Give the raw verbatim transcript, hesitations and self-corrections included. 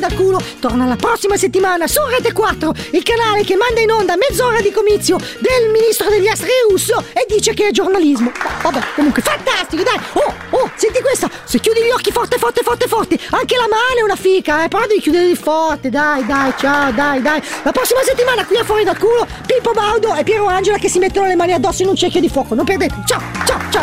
dal culo torna la prossima settimana su Rete quattro, il canale che manda in onda mezz'ora di comizio del ministro degli esteri russo e dice che è giornalismo. Vabbè, comunque fantastico, dai. Oh, oh, senti questa, se chiudi gli occhi forte forte forte forte, anche la mano è una fica, eh, però devi chiuderli forte, dai dai, ciao, dai dai. La prossima settimana qui a Fuori dal culo Pippo Baudo e Piero Angela che si mettono le mani addosso in un cerchio di fuoco, non perdete, ciao ciao ciao.